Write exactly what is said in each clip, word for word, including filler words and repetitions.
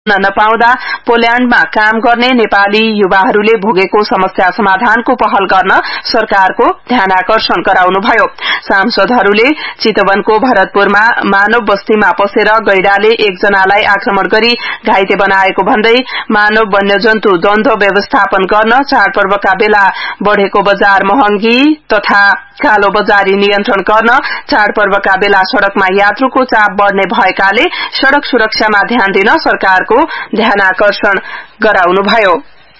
नपाउँदा पोल्याण्डमा काम गर्ने नेपाली युवाहरूले भोगेको समस्या समाधानको पहल गर्न सरकारको ध्यानाकर्षण गराउनुभयो। सांसदहरूले चितवनको भरतपुरमा मानव बस्तीमा पसेर गैंडाले एकजनालाई आक्रमण गरी घाइते बनाएको भन्दै मानव वन्यजन्तु द्वन्द्व व्यवस्थापन गर्न चाडपर्वका बेला बढ़ेको बजार महँगी तथा कालो बजारी नियन्त्रण गर्न चाडपर्वका बेला सड़कमा यात्रुको चाप बढ़ने भएकाले सड़क सुरक्षामा ध्यान दिन सरकारको ध्यानाकर्षण गराउनुभयो।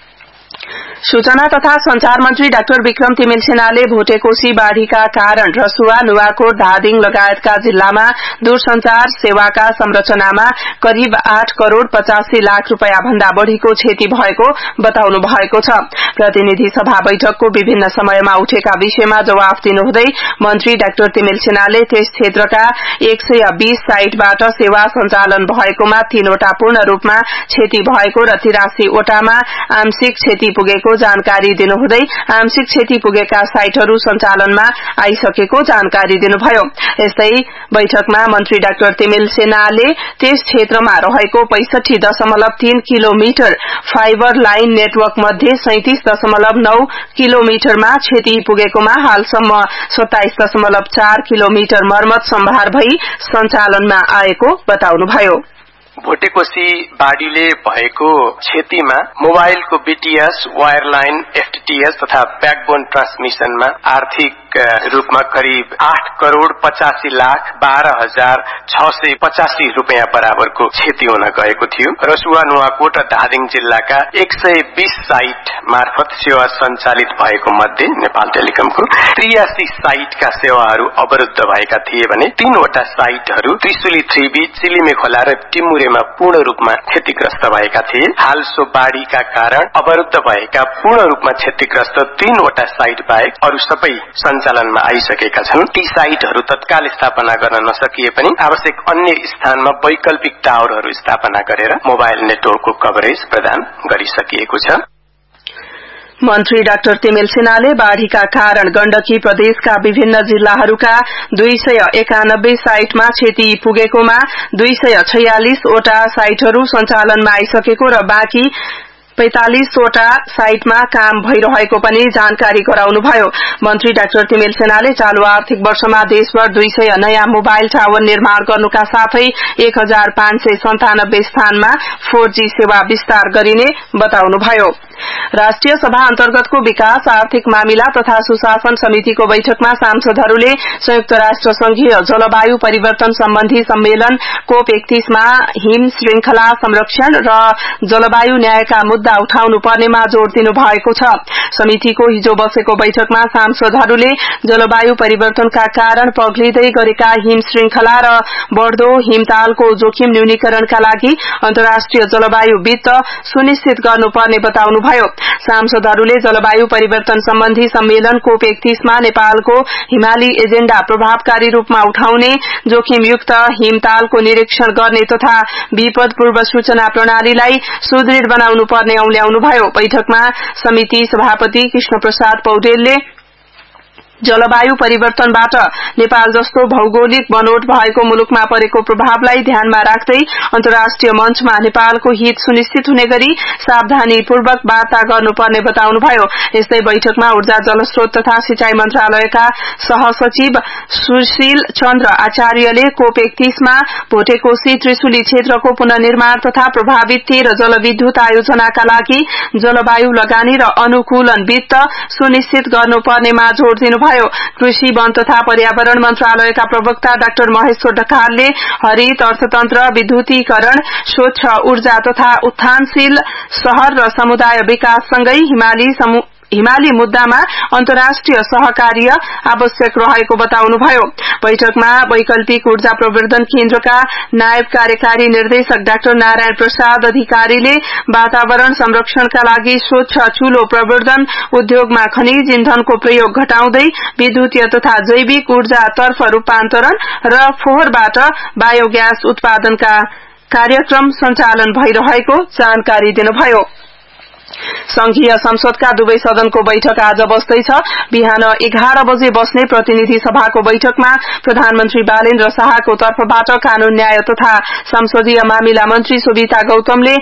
सूचना तथा संचार मन्त्री डाक्टर विक्रम तिमिल सेनाले भोटेकोशी बाढ़ीका कारण रसुवा, नुवाकोट, धादिङ लगायतका जिल्लामा दूरसंचार सेवाका संरचनामा करिब आठ करोड़ पचासी लाख रूपियाँ भन्दा बढ़ीको क्षति भएको बताउनु भएको छ। प्रतिनिधि सभा बैठकको विभिन्न समयमा उठेका विषयमा जवाफ दिनुहुँदै मन्त्री डाक्टर तिमिल सेनाले त्यस क्षेत्रका एक सय बीस साइटबाट सेवा सञ्चालन भएकोमा तीनवटा पूर्ण रूपमा क्षति भएको र तिरासी वटामा आंशिक क्षति पुगेको जानकारी दिनुहुँदै आंशिक क्षति पुगेका साइटहरू सञ्चालनमा आइसकेको जानकारी दिनुभयो। यस्तै बैठकमा मन्त्री डाक्टर तिमिल सेनाले त्यस क्षेत्रमा रहेको पैंसठी दशमलव तीन किलोमिटर फाइबर लाइन नेटवर्क मध्ये सैंतीस दशमलव नौ किलोमिटरमा क्षति पुगेकोमा हालसम्म सत्ताइस दशमलव चार किलोमिटर मर्मत सम्भार भई सञ्चालनमा आएको बताउनुभयो। भोटेकोशी बाढ़ीले भएको क्षतिमा मोबाइलको बीटीएस, वायरलाइन, एफटीटीएस तथा ब्याकबोन ट्रान्समिशनमा आर्थिक रूपमा करिब आठ करोड़ पचासी लाख बाह्र हजार छ सय पचासी रूपियाँ बराबरको क्षति हुन गएको थियो। रसुवा, नुवाकोट र धादिङ जिल्लाका एक सय बीस साइट मार्फत सेवा सञ्चालित भएको मध्ये नेपाल टेलिकमको त्रियासी साइटका सेवाहरू अवरुद्ध भएका थिए भने तीनवटा साइटहरू त्रिशुली थ्रीबी, चिलिमे खोला र टिमुरेमा पूर्ण रूपमा क्षतिग्रस्त भएका थिए। हाल सो बाढ़ीका कारण अवरुद्ध भएका पूर्ण रूपमा क्षतिग्रस्त तीनवटा साइट बाहेक अरू सबै सञ्चालनमा आइसकेका छन्। ती साइटहरू तत्काल स्थापना गर्न नसकिए पनि आवश्यक अन्य स्थानमा वैकल्पिक टावरहरू स्थापना गरेर मोबाइल नेटवर्कको कभरेज प्रदान गरिसकिएको छ। मन्त्री डाक्टर तिमिल सेनाले बाढ़ीका कारण गण्डकी प्रदेशका विभिन्न जिल्लाहरूका दुई सय एकानब्बे साइटमा क्षति पुगेकोमा दुई सय छयालिस वटा साइटहरू सञ्चालनमा आइसकेको र बाँकी पैंतालीस वटा साइटमा काम भइरहेको पनि जानकारी गराउनुभयो। मन्त्री डाक्टर तिमिल सेनाले चालू आर्थिक वर्षमा देशभर दुई सय नयाँ मोबाइल टावर निर्माण गर्नुका साथै एक हजार पाँच सय सन्तानब्बे स्थानमा फोर जी सेवा विस्तार गरिने बताउनुभयो। राष्ट्रिय सभा अन्तर्गतको विकास, आर्थिक मामिला तथा सुशासन समितिको बैठकमा सांसदहरूले संयुक्त राष्ट्र संघीय जलवायु परिवर्तन सम्बन्धी सम्मेलन कोप एकतीसमा हिम श्रृंखला संरक्षण र जलवायु न्यायका मुद्दा उठाउनु पर्नेमा जोड़ दिनु भएको छ। समितिको हिजो बसेको बैठकमा सांसदहरूले जलवायु परिवर्तनका कारण पग्लिँदै गरेका हिम श्रृंखला र बढ़दो हिमतालको जोखिम न्यूनीकरणका लागि अन्तर्राष्ट्रिय जलवायु वित्त सुनिश्चित गर्नुपर्ने बताउनुभयो। सांसदहरूले जलवायु परिवर्तन सम्बन्धी सम्मेलन कोप एकतीसमा नेपालको हिमाली एजेण्डा प्रभावकारी रूपमा उठाउने, जोखिमयुक्त हिमतालको निरीक्षण गर्ने तथा विपद पूर्व सूचना प्रणालीलाई सुदृढ़ बनाउनु पर्ने औल्याउनुभयो। बैठकमा समिति सभापति कृष्ण प्रसाद पौडेलले जलवायु परिवर्तनबाट नेपाल जस्तो भौगोलिक बनोट भएको मुलुकमा परेको प्रभावलाई ध्यानमा राख्दै अन्तर्राष्ट्रिय मञ्चमा नेपालको हित सुनिश्चित हुने गरी सावधानीपूर्वक वार्ता गर्नुपर्ने बताउनुभयो। यस्तै बैठकमा ऊर्जा, जलस्रोत तथा सिंचाई मन्त्रालयका सहसचिव सुशील चन्द्र आचार्यले कोप एकतीसमा भोटेकोशी त्रिशुली क्षेत्रको पुनर्निर्माण तथा प्रभावित तेह्र जलविद्युत आयोजनाका लागि जलवायु लगानी र अनुकूलन वित्त सुनिश्चित गर्नुपर्नेमा जोड़ दिनुभयो। कृषि, वन तथा पर्यावरण मन्त्रालयका प्रवक्ता डाक्टर महेश्वर ढकालले हरित अर्थतन्त्र, विद्युतीकरण, स्वच्छ ऊर्जा तथा उत्थानशील शहर र समुदाय विकाससँगै हिमाली हिमाली मुद्दामा अन्तर्राष्ट्रिय सहकार्य आवश्यक रहेको बताउनुभयो। बैठकमा वैकल्पिक ऊर्जा प्रवर्धन केन्द्रका नायब कार्यकारी निर्देशक डाक्टर नारायण प्रसाद अधिकारीले वातावरण संरक्षणका लागि स्वच्छ चूलो प्रवर्धन, उद्योगमा खनिज इन्धनको प्रयोग घटाउँदै विद्युतीय तथा जैविक ऊर्जातर्फ रूपान्तरण र फोहोरबाट बायोग्यास उत्पादनका कार्यक्रम सञ्चालन भइरहेको जानकारी दिनुभयो। संघीय संसदका दुवै सदनको बैठक आज बस्दैछ। बिहान एघार बजे बस्ने प्रतिनिधि सभाको बैठकमा प्रधानमन्त्री बालेन्द्र शाहको तर्फबाट कानून न्याय तथा संसदीय मामिला मन्त्री सुविता गौतमले